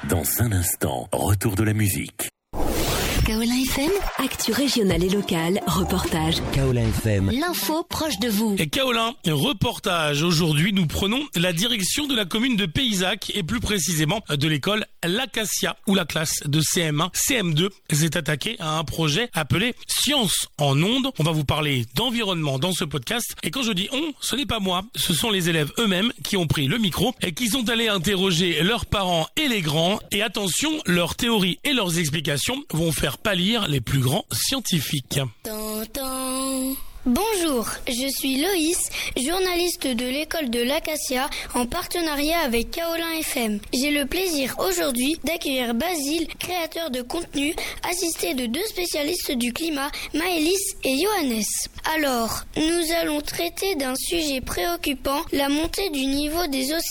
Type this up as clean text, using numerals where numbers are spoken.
Dans un instant, retour de la musique. Kaolin FM, actu régionale et locale, reportage. Kaolin FM. L'info proche de vous. Et Kaolin, reportage. Aujourd'hui, nous prenons la direction de la commune de Payzac et plus précisément de l'école L'Acacia où la classe de CM1, CM2 s'est attaquée à un projet appelé Science en ondes. On va vous parler d'environnement dans ce podcast. Et quand je dis on, ce n'est pas moi. Ce sont les élèves eux-mêmes qui ont pris le micro et qui sont allés interroger leurs parents et les grands. Et attention, leurs théories et leurs explications vont faire pâlir les plus grands scientifiques. Bonjour, je suis Loïs, journaliste de l'école de l'Acacia en partenariat avec Kaolin FM. J'ai le plaisir aujourd'hui d'accueillir Basile, créateur de contenu, assisté de deux spécialistes du climat, Maëlys et Johannes. Alors, nous allons traiter d'un sujet préoccupant, la montée du niveau des océans.